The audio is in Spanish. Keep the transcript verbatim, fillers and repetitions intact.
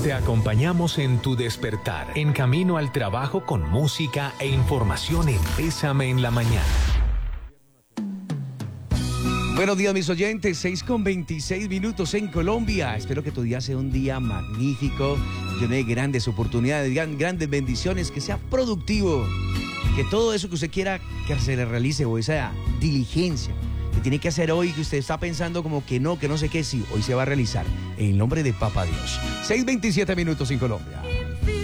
Te acompañamos en tu despertar, en camino al trabajo con música e información en Pésame en la Mañana. Buenos días, mis oyentes, seis con veintiséis minutos en Colombia. Espero que tu día sea un día magnífico, lleno de grandes oportunidades, grandes bendiciones, que sea productivo, que todo eso que usted quiera que se le realice, o esa diligencia que tiene que hacer hoy, que usted está pensando como que no, que no sé qué, sí, hoy se va a realizar, en el nombre de Papá Dios. seis veintisiete minutos en Colombia.